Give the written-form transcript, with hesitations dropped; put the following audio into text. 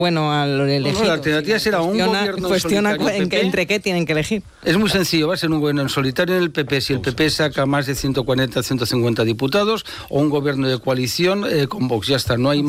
bueno al elegido. La alternativa será un gobierno cuestiona en solitario PP. entre qué tienen que elegir. Es muy sencillo, va a ser un gobierno en solitario en el PP, si el PP saca más de 140, 150 diputados, o un gobierno de coalición con Vox, ya está, no hay más.